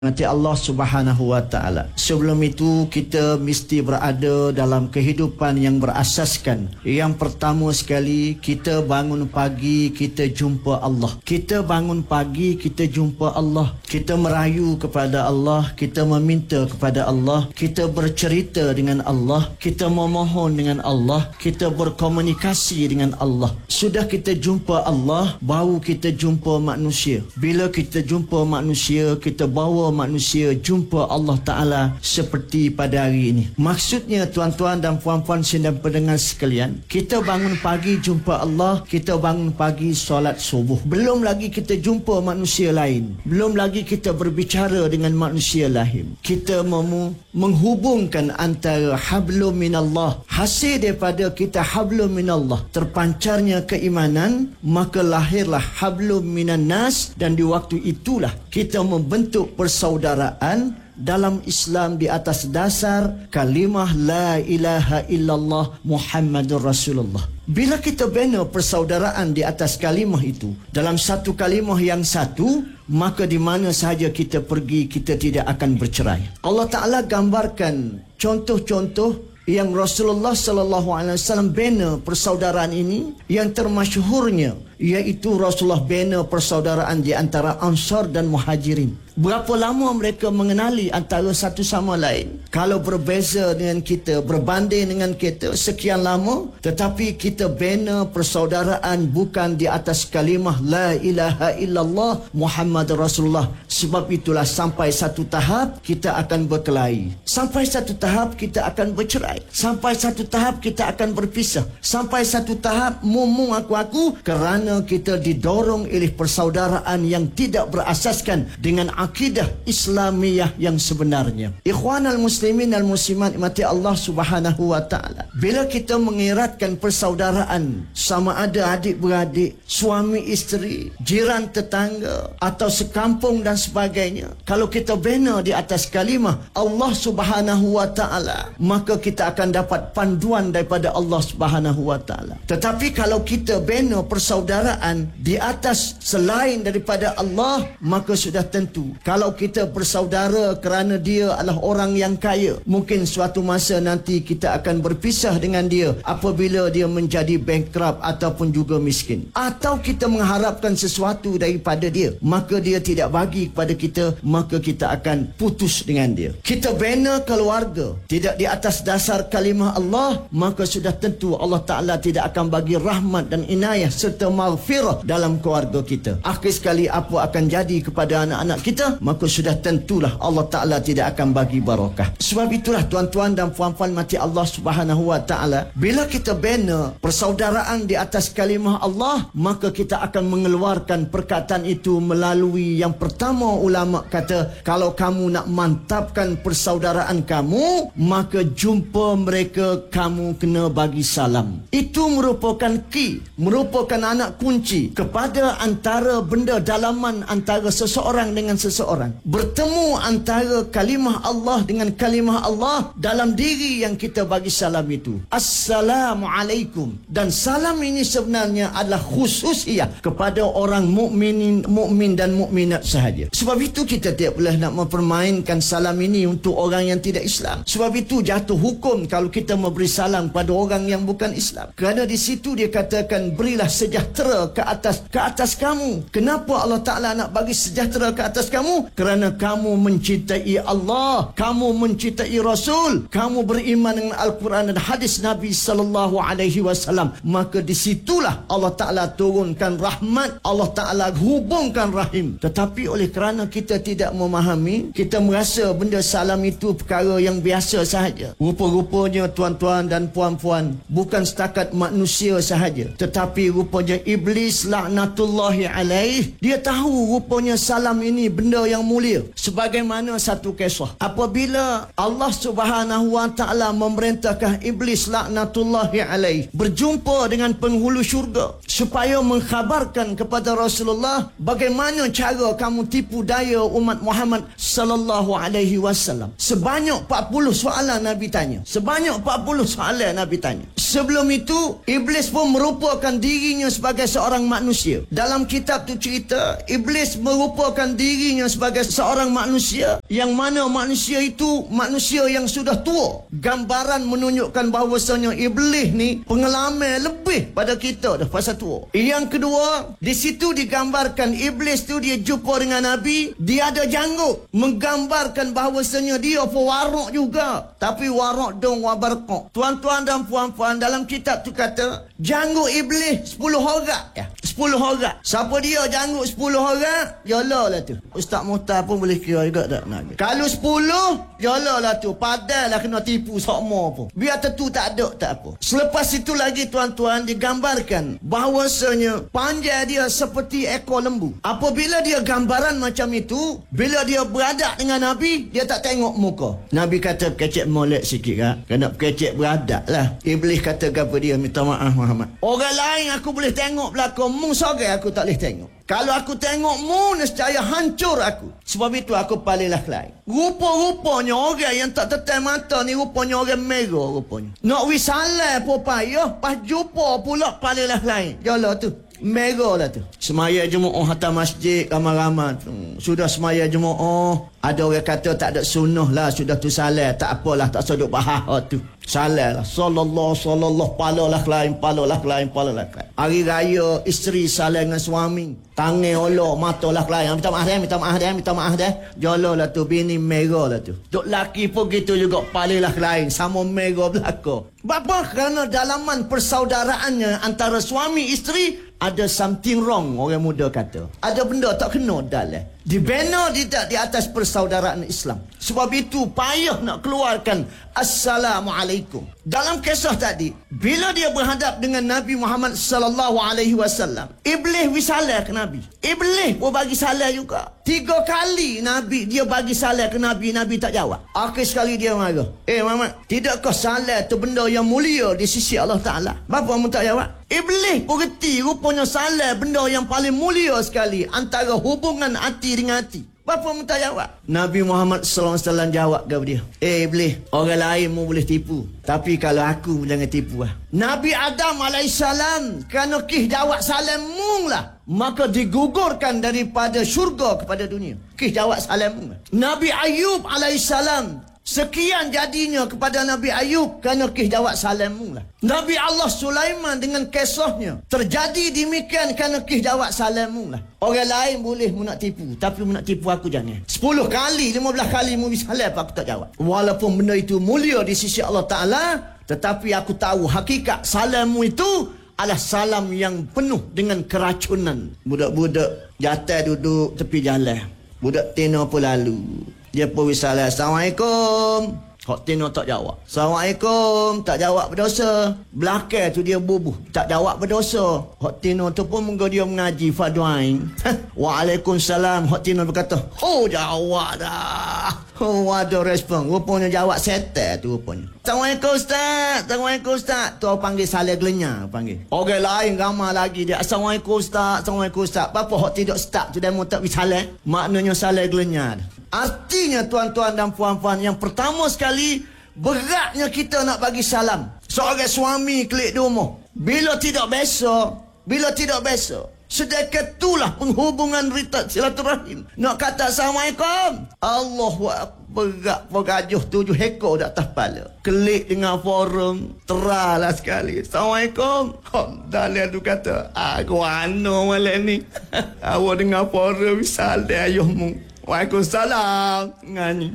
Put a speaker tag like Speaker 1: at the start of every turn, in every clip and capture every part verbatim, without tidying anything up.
Speaker 1: Nanti Allah Subhanahu Wa Taala. Sebelum itu kita mesti berada dalam kehidupan yang berasaskan. Yang pertama sekali, kita bangun pagi kita jumpa Allah. Kita bangun pagi kita jumpa Allah. Kita merayu kepada Allah, kita meminta kepada Allah, kita bercerita dengan Allah, kita memohon dengan Allah, kita berkomunikasi dengan Allah. Sudah kita jumpa Allah, baru kita jumpa manusia. Bila kita jumpa manusia, kita bawa manusia jumpa Allah Ta'ala seperti pada hari ini. Maksudnya tuan-tuan dan puan-puan sedang pendengar sekalian, kita bangun pagi jumpa Allah, kita bangun pagi solat subuh. Belum lagi kita jumpa manusia lain. Belum lagi kita berbicara dengan manusia lain. Kita memu menghubungkan antara hablum minallah, hasil daripada kita hablum minallah, terpancarnya keimanan, maka lahirlah hablum minan nas, dan di waktu itulah kita membentuk persaudaraan dalam Islam di atas dasar kalimah la ilaha illallah Muhammadur Rasulullah. Bila kita bina persaudaraan di atas kalimah itu, dalam satu kalimah yang satu, maka di mana sahaja kita pergi, kita tidak akan bercerai. Allah Ta'ala gambarkan contoh-contoh yang Rasulullah sallallahu alaihi wasallam bina persaudaraan ini, yang termasyhurnya iaitu Rasulullah bina persaudaraan di antara Ansar dan Muhajirin. Berapa lama mereka mengenali antara satu sama lain? Kalau berbeza dengan kita, berbanding dengan kita sekian lama, tetapi kita bina persaudaraan bukan di atas kalimah la ilaha illallah Muhammad Rasulullah. Sebab itulah sampai satu tahap kita akan berkelahi. Sampai satu tahap kita akan bercerai. Sampai satu tahap kita akan berpisah. Sampai satu tahap mumu aku-aku, kerana kita didorong oleh persaudaraan yang tidak berasaskan dengan akidah Islamiyah yang sebenarnya. Ikhwanal muslimin al muslimat mati Allah Subhanahu Wa Taala. Bila kita mengeratkan persaudaraan, sama ada adik-beradik, suami isteri, jiran tetangga atau sekampung dan sebagainya, kalau kita bina di atas kalimah Allah Subhanahu Wa Taala, maka kita akan dapat panduan daripada Allah Subhanahu Wa Taala. Tetapi kalau kita bina persaudaraan di atas selain daripada Allah, maka sudah tentu kalau kita bersaudara kerana dia adalah orang yang kaya, mungkin suatu masa nanti kita akan berpisah dengan dia apabila dia menjadi bankrupt ataupun juga miskin. Atau kita mengharapkan sesuatu daripada dia, maka dia tidak bagi kepada kita, maka kita akan putus dengan dia. Kita bina keluarga tidak di atas dasar kalimah Allah, maka sudah tentu Allah Ta'ala tidak akan bagi rahmat dan inayah serta maghfirah dalam keluarga kita. Akhir sekali apa akan jadi kepada anak-anak kita? Maka sudah tentulah Allah Ta'ala tidak akan bagi barakah. Sebab itulah tuan-tuan dan puan-puan mati Allah Subhanahu Wa Ta'ala, bila kita bina persaudaraan di atas kalimah Allah, maka kita akan mengeluarkan perkataan itu melalui yang pertama ulama kata, kalau kamu nak mantapkan persaudaraan kamu, maka jumpa mereka kamu kena bagi salam. Itu merupakan key, merupakan anak kunci kepada antara benda dalaman antara seseorang dengan seseorang. Bertemu antara kalimah Allah dengan kalimah Allah dalam diri yang kita bagi salam itu. Assalamualaikum. Dan salam ini sebenarnya adalah khususiyah kepada orang mukminin, mukmin dan mukminat sahaja. Sebab itu kita tidak boleh nak mempermainkan salam ini untuk orang yang tidak Islam. Sebab itu jatuh hukum kalau kita memberi salam pada orang yang bukan Islam. Kerana di situ dia katakan, berilah sejahtera ke atas ke atas kamu. Kenapa Allah Ta'ala nak bagi sejahtera ke atas kamu? Kerana kamu mencintai Allah, kamu mencintai Rasul, kamu beriman dengan Al-Quran dan hadis Nabi sallallahu alaihi wasallam. Maka disitulah Allah Ta'ala turunkan rahmat, Allah Ta'ala hubungkan rahim. Tetapi oleh kerana kita tidak memahami, kita merasa benda salam itu perkara yang biasa sahaja. Rupa-rupanya tuan-tuan dan puan-puan, bukan setakat manusia sahaja, tetapi rupanya iblis laknatullahi alaih, dia tahu rupanya salam ini benda yang mulia. Sebagaimana satu kisah, apabila Allah Subhanahu Wa Ta'ala memerintahkan iblis laknatullahi alaih berjumpa dengan penghulu syurga supaya mengkhabarkan kepada Rasulullah bagaimana cara kamu tipu daya umat Muhammad sallallahu alaihi wasallam. Sebanyak empat puluh soalan Nabi tanya. Sebanyak empat puluh soalan Nabi tanya. Sebelum itu, iblis pun merupakan dirinya sebagai seorang manusia. Dalam kitab tu cerita, iblis merupakan dirinya dirinya sebagai seorang manusia, yang mana manusia itu manusia yang sudah tua. Gambaran menunjukkan bahawasanya iblis ni pengalaman lebih pada kita dah pasal tua. Yang kedua, di situ digambarkan iblis tu dia jumpa dengan Nabi, dia ada janggut, menggambarkan bahawasanya dia pewarak juga, tapi warak dong wabarakok. Tuan-tuan dan puan-puan, dalam kitab tu kata janggut iblis sepuluh orang ya. sepuluh orang. Siapa dia janggut sepuluh orang? Yalah lah tu. Ustaz Muhtar pun boleh kira juga tak nak. Kalau sepuluh, yalah lah tu. Padahal lah kena tipu sokmo pun. Biar tentu tak ada, tak apa. Selepas itu lagi tuan-tuan digambarkan bahawasanya panjang dia seperti ekor lembu. Apabila dia gambaran macam itu, bila dia beradak dengan Nabi, dia tak tengok muka. Nabi kata kecek molek sikit kan. Kena kecek beradak lah. Iblis kata kepada dia, minta maaf Muhammad. Orang lain aku boleh tengok belakang, mu sorang aku tak boleh tengok. Kalau aku tengok mu, nescaya hancur aku. Sebab itu aku palinglah lain. Rupa-rupanya orang yang tak tetai mata ni rupanya orang merah rupanya. Nak wisalah pun payah, pas jumpa pula palinglah lain. Yalah tu. Merah lah tu. Semaya Jumaat hantar masjid ramai-ramai. Hmm, sudah semaya Jumaat, ada orang kata tak ada sunnah lah, sudah tu salah. Tak apalah, tak seduk bahas tu. Salah lah. Sallallahu, sallallahu, palalah lain, palalah lain, palalah lain. Hari raya, isteri salah dengan suami. Tangan olok, matalah lain. Minta maaf dah, minta maaf dah, minta maaf dah. Jala lah tu, bini merah lah tu. Duk laki pun gitu juga, palalah lain. Sama merah belakang. Bapa? Kerana dalaman persaudaraannya antara suami isteri ada something wrong, orang muda kata. Ada benda tak kena dalam. Dibina tidak di atas persaudaraan Islam. Sebab itu payah nak keluarkan Assalamualaikum. Dalam kisah tadi, bila dia berhadap dengan Nabi Muhammad sallallahu alaihi wasallam, iblis wisalah ke Nabi. Iblis pun bagi salah juga. Tiga kali Nabi dia bagi salah ke Nabi, Nabi tak jawab. Akhir sekali dia marah. Eh Muhammad, tidakkah salah tu benda yang mulia di sisi Allah Ta'ala? Bapa mu tak jawab? Iblis pun reti rupanya salah benda yang paling mulia sekali antara hubungan hati dengan hati. Bapa mu tak jawab? Nabi Muhammad sallallahu alaihi wasallam jawab kepada dia, eh Iblis, orang lain mu boleh tipu, tapi kalau aku jangan tipu lah. Nabi Adam alaihissalam kerana kih jawab salam mung lah, maka digugurkan daripada syurga kepada dunia. Kih jawab salam mung. Nabi Ayub alaihissalam sekian jadinya kepada Nabi Ayub kerana kih jawab salam mung lah. Nabi Allah Sulaiman dengan kisahnya terjadi demikian kerana kih jawab salam mung lah. Orang lain boleh mu nak tipu, tapi mu nak tipu aku jangan. Sepuluh kali, lima belas kali mu salam aku tak jawab. Walaupun benda itu mulia di sisi Allah Ta'ala, tetapi aku tahu hakikat salammu itu adalah salam yang penuh dengan keracunan. Budak-budak jatah duduk tepi jalan. Budak tino pun lalu. Dia pun wisalah, Assalamualaikum. Hak tino tak jawab. Assalamualaikum. Tak jawab berdosa. Belakang tu dia bubuh. Tak jawab berdosa. Hak tino tu pun mungkin dia mengaji fardu'ain. Waalaikumsalam. Hak tino berkata, oh jawab dah. Oh ada respon. Rupanya jawab setel tu rupanya. Assalamualaikum Ustaz. Assalamualaikum Ustaz. Tu panggil salah gelenyar panggil. Orang lain ramai lagi dia. Assalamualaikum Ustaz. Assalamualaikum Ustaz. Bapa hak tidak start tu dia mau tak salah. Maknanya salah gelenyar. Artinya tuan-tuan dan puan-puan, yang pertama sekali beratnya kita nak bagi salam. Seorang suami klik di rumah, bila tidak biasa, bila tidak biasa, sedekah itulah penghubungan rita silaturahim. Nak kata Assalamualaikum, Allahu Akbar, berat pagajuh tujuh ekor di atas kepala. Klik dengan forum, teralah sekali. Assalamualaikum. Dalam tu kata, aku anu malam ni. Awak dengar forum misalnya ayahmu. Waalaikumsalam. Ngani.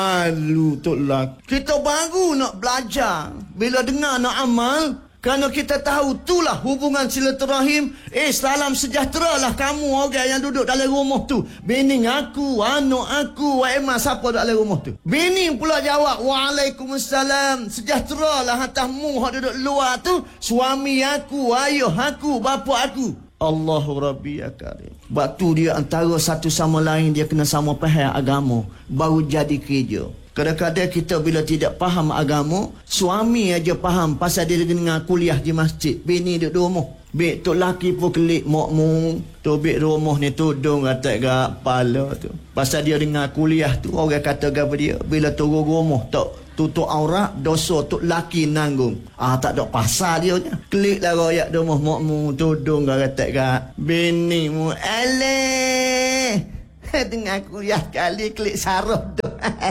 Speaker 1: Malu tu lah. Kita baru nak belajar. Bila dengar nak amal, kerana kita tahu itulah hubungan silaturahim. Eh, salam sejahtera lah kamu orang yang duduk dalam rumah tu. Bini aku, anak aku, wak emas siapa dalam rumah tu. Bini pula jawab, Waalaikumsalam. Sejahtera lah atasmu yang duduk luar tu. Suami aku, ayah aku, bapa aku. Allahu Rabbi ya Karim. Waktu dia antara satu sama lain dia kena sama faham agama, baru jadi kerja. Kadang-kadang kita bila tidak faham agama, suami aja faham pasal dia dengar kuliah di masjid, bini duduk di rumah. Bik tok laki pun kelik mokmu, tu bik rumah ni tudung atas gak kepala tu. Pasal dia dengar kuliah tu, orang kata kepada dia, bila turun rumah tak tutup aurat, dosa tok laki nanggung. Ah tak ada pasal dia nya. Klik lah royak rumah mokmu, tudung gak atas gak bini mu. Aleh. Dengan kuliah kali klik saraf tu.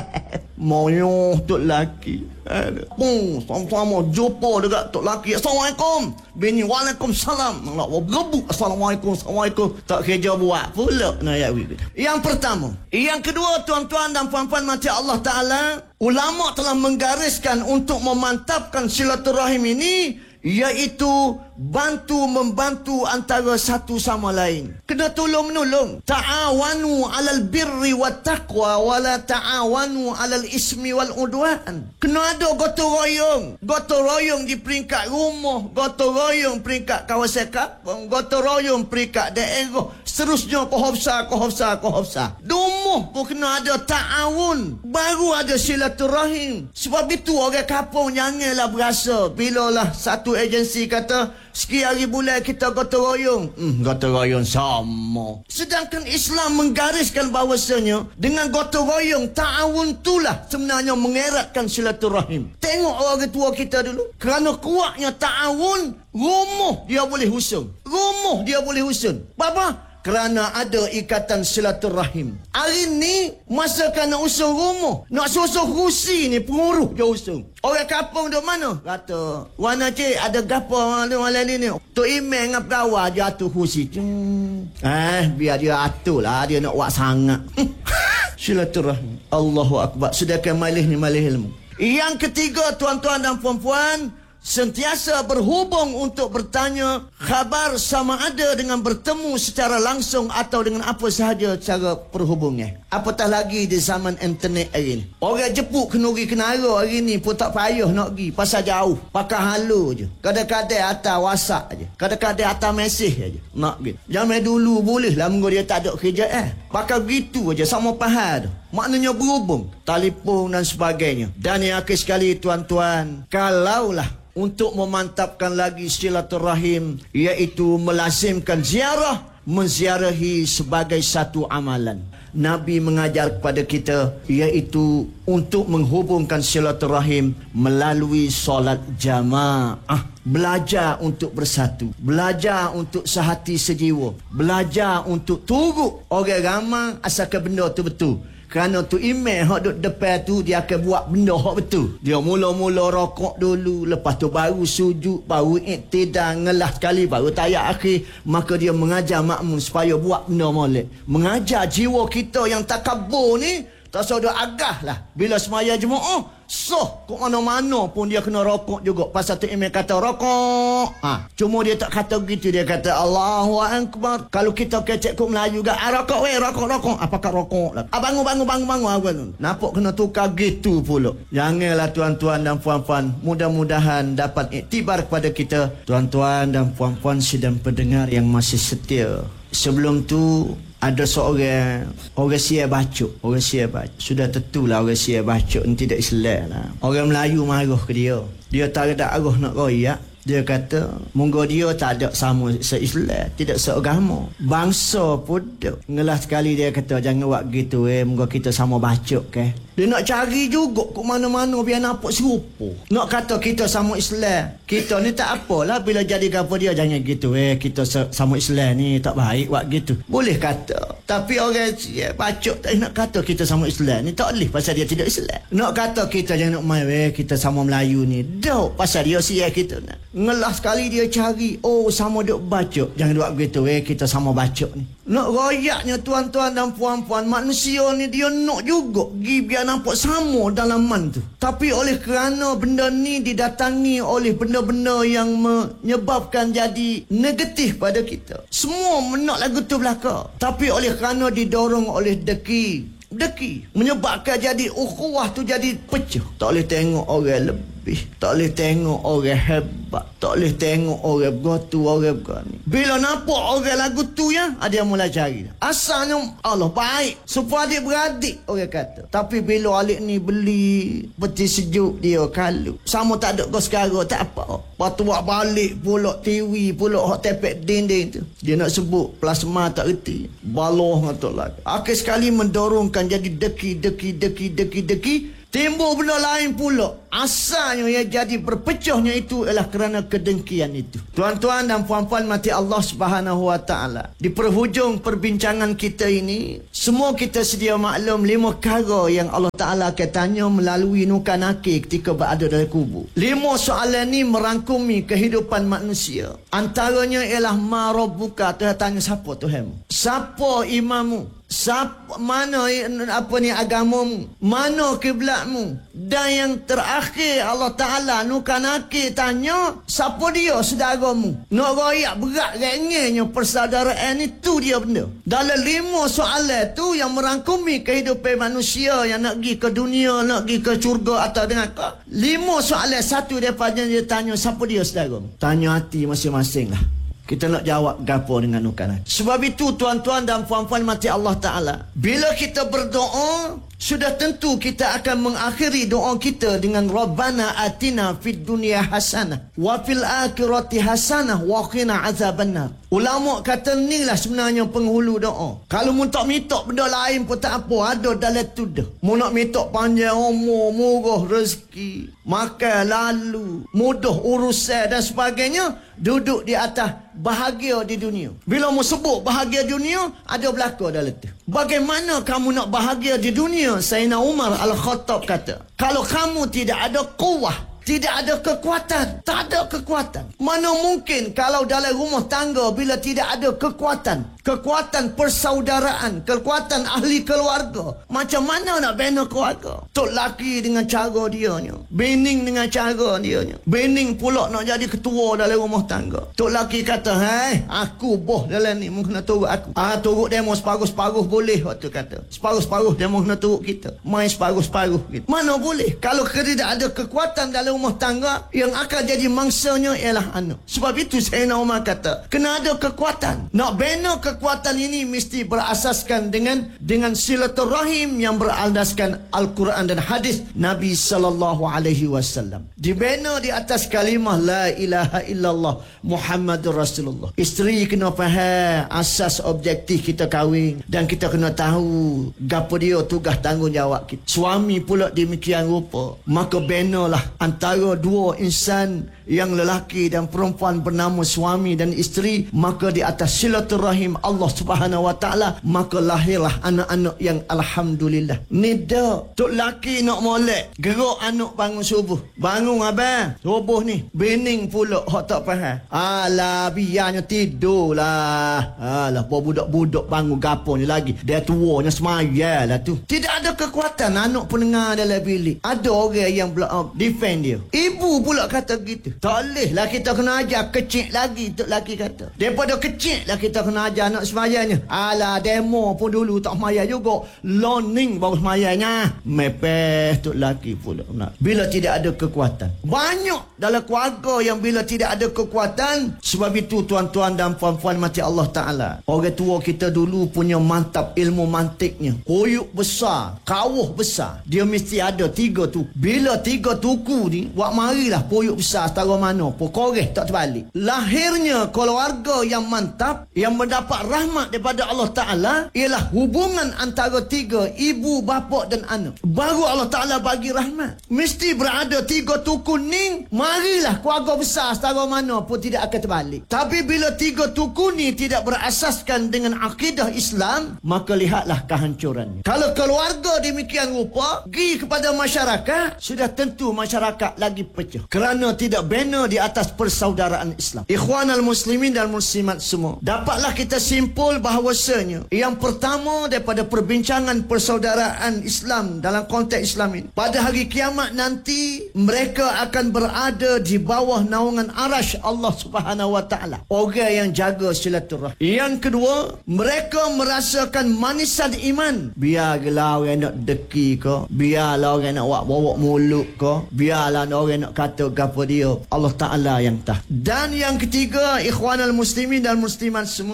Speaker 1: Moyo tok laki. Pung, sama-sama jumpa dekat tok laki. Assalamualaikum. Bini, waalaikumsalam. Nak berebut. Assalamualaikum, assalamualaikum. Tak kerja buat pula. Nah, ya, yang pertama. Yang kedua, tuan-tuan dan puan-puan mati Allah Ta'ala, ulama telah menggariskan untuk memantapkan silaturahim ini, iaitu bantu membantu antara satu sama lain. Kena tolong menolong. Ta'awanu 'alal birri wat taqwa wa la ta'awanu 'alal ismi wal udwan. Kena ada gotong royong. Gotong royong di peringkat rumah, gotong royong peringkat kawasan kampung, gotong royong peringkat daerah. Seterusnya kohofsa, kohofsa, kohofsa. Dumuh pun kena ada ta'awun. Baru ada silaturahim. Sebab itu orang kampung janganlah berasa bila lah satu agensi kata sekian hari bulan kita gotong royong. Hmm, gotong royong sama. Sedangkan Islam menggariskan bahawasanya dengan gotong royong, ta'awun itulah sebenarnya mengeratkan silaturahim. Tengok orang tua kita dulu. Kerana kuatnya ta'awun, rumah dia boleh usung. Rumah dia boleh usung. Bapa? Kerana ada ikatan silaturahim. Hari ni, masa kan nak usung rumah, nak susun kursi ni, penguruh je usung. Orang kampung duk mana? Kata, Wana cik, ada gapa malam ni ni? Tok Imeh dengan pegawai jatuh kursi. Hmm. Eh, biar dia atur lah, dia nak buat sangat. Silaturahim. Allahu Akbar. Sedangkan malih ni malih ilmu. Yang ketiga, tuan-tuan dan puan-puan, sentiasa berhubung untuk bertanya khabar sama ada dengan bertemu secara langsung atau dengan apa sahaja cara perhubungan. Apatah lagi di zaman internet hari ni. Orang jepuk kenuri kenara hari ni pun tak payah nak pergi pasal jauh. Pakai halo je. Kadang-kadang atas WhatsApp je. Kadang-kadang atas mesej je. Nak pergi. Zaman dulu boleh lah mengapa dia tak ada kerja eh. Pakai begitu je sama pahal. Maknanya berhubung. Telefon dan sebagainya. Dan yang akhir sekali tuan-tuan, kalaulah untuk memantapkan lagi silaturahim, iaitu melazimkan ziarah, menziarahi sebagai satu amalan. Nabi mengajar kepada kita, iaitu untuk menghubungkan silaturahim melalui solat jamaah. Belajar untuk bersatu, belajar untuk sehati sejiwa, belajar untuk turut orang ramai asalkan benda tu betul. Kerana tu email hak duduk depan tu, dia akan buat benda hak betul. Dia mula-mula rokok dulu, lepas tu baru sujud, baru iktidak, ngelah sekali, baru tayak akhir. Maka dia mengajar makmum supaya buat benda molek. Mengajar jiwa kita yang takabur ni, tak usah agah lah. Bila semaya jemaah, soh ke mana-mana pun dia kena rokok juga. Pasal tu email kata rokok. Ha, cuma dia tak kata begitu. Dia kata Allahu Akbar. Kalau kita kecek kok Melayu ke, ah, rokok weh, rokok, rokok. Apa kat rokok lah. Ah, bangun, bangun, bangun, bangun. bangun. Nampak kena tukar gitu pula. Janganlah tuan-tuan dan puan-puan. Mudah-mudahan dapat iktibar kepada kita. Tuan-tuan dan puan-puan sidang pendengar yang masih setia. Sebelum tu, ada seorang orang siap bacuk, orang siap bacuk. Sudah tentulah orang siap bacuk ni tidak Islam lah. Orang Melayu marah ke dia. Dia tak ada arah nak royak. Dia kata, munggu dia tak ada sama se-Islam, tidak seagama. Bangsa pun tak. Ngelah sekali dia kata, jangan buat gitu eh, munggu kita sama bacuk ke. Dia nak cari juga ke mana-mana biar nampak serupa. Nak kata kita sama Islam. Kita ni tak apalah bila jadi apa dia, jangan gitu eh, kita sama Islam ni tak baik buat gitu. Boleh kata. Tapi orang ya, bacuk tak nak kata kita sama Islam ni, tak boleh pasal dia tidak Islam. Nak kata kita jangan nak main eh, kita sama Melayu ni. Dok pasal dia siap kita nak. Ngelah sekali dia cari, oh sama duk bacuk, jangan buat begitu eh, kita sama bacuk ni. Nak royaknya tuan-tuan dan puan-puan, manusia ni dia nak juga pergi biar nampak sama dalaman tu. Tapi oleh kerana benda ni didatangi oleh benda-benda yang menyebabkan jadi negatif pada kita, semua nak lagu tu belakang. Tapi oleh kerana didorong oleh deki Deki menyebabkan jadi ukhuwah tu jadi pecah. Tak boleh tengok orang lebih, tak boleh tengok orang hebat, tak boleh tengok orang bergotu, orang berani. Bila nampak orang lagu tu ya, ada yang mulai cari. Asalnya Allah baik supaya adik beradik orang kata. Tapi bila alik ni beli peti sejuk dia kalu, sama tak ada kau sekarang tak apa. Lepas tu buat balik pula T V pula hot tepek dinding tu. Dia nak sebut plasma tak reti. Baloh ngatuk lagi. Akhir sekali mendorongkan jadi deki, deki, deki, deki, deki. Timbul benda lain pula. Asalnya yang jadi berpecahnya itu ialah kerana kedengkian itu. Tuan-tuan dan puan-puan mati Allah Subhanahu wa taala. Di perhujung perbincangan kita ini, semua kita sedia maklum lima perkara yang Allah Taala akan tanya melalui nuka nakir ketika berada dalam kubur. Lima soalan ni merangkumi kehidupan manusia. Antaranya ialah ma rabbuka, Tuhan tanya siapa Tuhanmu? Siapa imammu? Siapa, mana apa ni agamamu? Mana kiblatmu? Dan yang terakhir Allah Ta'ala nuka nakir tanya, siapa dia saudaramu? Nak royak berat rengenya persaudaraan itu dia benda. Dalam lima soalan tu yang merangkumi kehidupan manusia yang nak pergi ke dunia, nak pergi ke syurga atau dengan kau. Lima soalan, satu daripada dia tanya, siapa dia saudaramu? Tanya hati masing-masing lah. Kita nak jawab gapo dengan nukanan. Sebab itu tuan-tuan dan puan-puan mati Allah Ta'ala, bila kita berdoa, sudah tentu kita akan mengakhiri doa kita dengan Rabbana atina fid dunya hasanah wa fil akhirati hasanah wa qina azabannar. Ulama kata inilah sebenarnya penghulu doa. Kalau mu tak minta benda lain pun tak apa, ada dalam tu dah. Mu nak minta panjang umur, murah rezeki, makan lalu, mudah urusan dan sebagainya, duduk di atas bahagia di dunia. Bila mu sebut bahagia dunia, ada belaka dalam tu. Bagaimana kamu nak bahagia di dunia? Sayyidina Umar Al-Khattab kata, kalau kamu tidak ada kuwah, tidak ada kekuatan, tak ada kekuatan. Mana mungkin kalau dalam rumah tangga bila tidak ada kekuatan, kekuatan persaudaraan, kekuatan ahli keluarga, macam mana nak bina keluarga? Tok laki dengan cara dia nya, bening dengan cara dia nya, bening pula nak jadi ketua dalam rumah tangga. Tok laki kata, "Hai, aku boh dalam ni, mu kena turut aku." Ah, turut demo separuh-separuh boleh, waktu kata. Separuh-separuh demo kena turut kita. Main separuh-separuh gitu. Mana boleh? Kalau tidak ada kekuatan dalam rumah tangga, yang akan jadi mangsanya ialah anak. Sebab itu Sayyidina Umar kata, kena ada kekuatan. Nak bina kekuatan ini mesti berasaskan dengan dengan silaturahim yang beraldaskan Al-Quran dan hadis Nabi sallallahu alaihi wasallam. Dibina di atas kalimah la ilaha illallah Muhammadur Rasulullah. Isteri kena faham asas objektif kita kahwin, dan kita kena tahu gapo dia tugas tanggungjawab kita. Suami pula demikian rupa. Maka binalah antara dua insan yang lelaki dan perempuan bernama suami dan isteri, maka di atas silaturahim Allah Subhanahu wa taala, maka lahirlah anak-anak yang alhamdulillah. Nida tok laki nak molek, gerak anak bangun subuh. Bangun abang, subuh ni. Bening pula hak tak faham. Alah biarnya tidurlah. Alah budak-budak bangun gapo ni lagi. Dia tuanya semayalah tu. Tidak ada kekuatan anak pendengar dalam bilik. Ada orang yang uh, defend dia. Ibu pula kata gitu. Tak boleh lah kita kena ajar kecil lagi, tok laki kata. Daripada kecil lah kita kena ajar anak semayanya. Alah demo pun dulu tak semayang juga. Learning baru semayanya. Mepeh tok laki pula. Bila tidak ada kekuatan. Banyak dalam keluarga yang bila tidak ada kekuatan. Sebab itu tuan-tuan dan puan-puan mati Allah Ta'ala, orang tua kita dulu punya mantap ilmu mantiknya. Koyuk besar, kawuh besar. Dia mesti ada tiga tu. Bila tiga tuku ni, wak marilah koyuk besar setara mana pun koreh tak terbalik. Lahirnya keluarga yang mantap, yang mendapat rahmat daripada Allah Ta'ala, ialah hubungan antara tiga, ibu, bapa dan anak. Baru Allah Ta'ala bagi rahmat. Mesti berada tiga tuku ni, marilah keluarga besar setara mana pun tidak akan terbalik. Tapi bila tiga tuku ni tidak berasaskan dengan akidah Islam, maka lihatlah kehancurannya. Kalau keluarga demikian rupa, pergi kepada masyarakat, sudah tentu masyarakat lagi pecah. Kerana tidak bina di atas persaudaraan Islam. Ikhwanal muslimin dan muslimat semua, dapatlah kita simpul bahawasanya yang pertama daripada perbincangan persaudaraan Islam dalam konteks Islam ini, pada hari kiamat nanti mereka akan berada di bawah naungan arash Allah Subhanahu wa taala, orang yang jaga silaturahim. Yang kedua, mereka merasakan manisan iman. Biarlah orang nak deki ke, biarlah orang nak wak-wak mulut ke, biarlah orang nak kata gapo dia, Allah Ta'ala yang tahu. Dan yang ketiga, ikhwanal muslimin dan muslimat semua, orang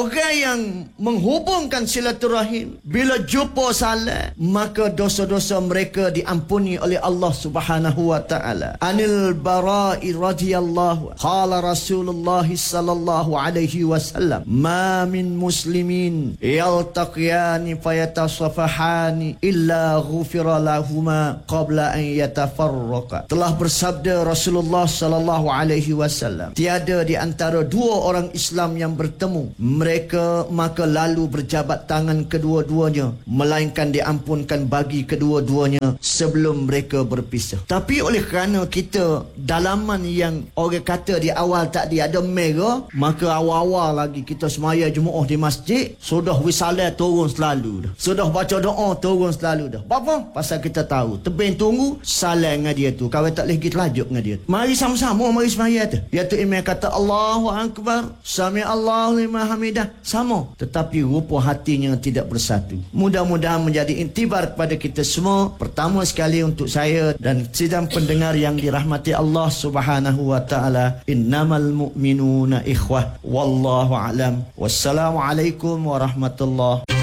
Speaker 1: Orang yang menghubungkan silaturahim, bila jumpa salat, maka dosa-dosa mereka diampuni oleh Allah Subhanahu wa taala. Anil Bara'i radhiyallahu qala Rasulullah sallallahu alaihi wasallam, ma min muslimin yaltaqiyani fayatasafahani illa ghufira lahuma qabla an yatafarraqa. Telah bersabda Rasulullah sallallahu alaihi wasallam, tiada di antara dua orang Islam yang bertemu mereka maka lalu berjabat tangan kedua-duanya melainkan diampunkan bagi kedua-duanya sebelum mereka berpisah. Tapi oleh kerana kita dalaman yang orang kata di awal tak dia ada merah, maka awal-awal lagi kita semaya Jumaat di masjid, sudah wisalah turun selalu dah, sudah baca doa turun selalu dah. Apa? Pasal kita tahu tebing tunggu salah dengan dia tu, kawan tak boleh pergi telajuk dengan dia. Mari sama-sama mari semaya tu. Dia tu imam kata Allahu Akbar, Sami Allahu liman hamidah, sama, tetapi rupa hatinya tidak bersatu. Mudah-mudahan menjadi intibar kepada kita semua. Pertama sekali untuk saya dan sidang pendengar yang dirahmati Allah Subhanahu wa taala, innamal mu'minuna ikhwah, wallahu a'lam. Wassalamualaikum warahmatullahi